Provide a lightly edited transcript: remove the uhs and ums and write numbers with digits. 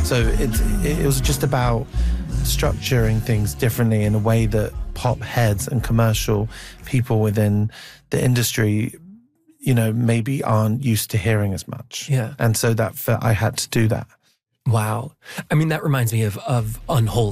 So it was just about structuring things differently in a way that pop heads and commercial people within the industry, you know, maybe aren't used to hearing as much. Yeah. And so I had to do that. Wow. I mean, that reminds me of Unholy.